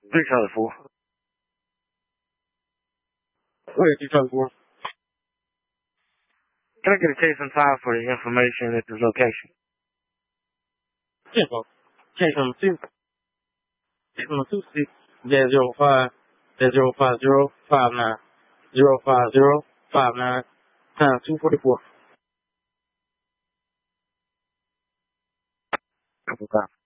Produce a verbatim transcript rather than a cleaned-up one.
three Charlie four. Wait, three Charlie four. Can I get a case and file for the information at this location? ten four. Case number two. Case number two six. Dash zero five. Dash zero five zero five nine. Zero five zero five nine. Times two forty four. Couple times.